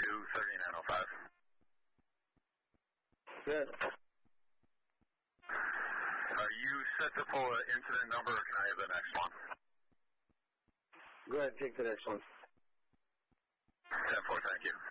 3905. Good. Are you set to pull an incident number, or can I have the next one? Go ahead, take the next one. 10-4, thank you.